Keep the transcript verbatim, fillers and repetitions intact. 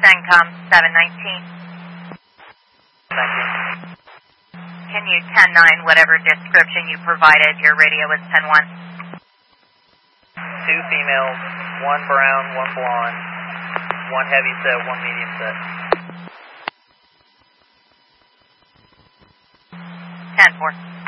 CENTCOM seven nineteen. Thank you. Can you ten nine whatever description you provided? Your radio was ten one. Two females, one brown, one blonde, one heavy set, one medium set. ten four.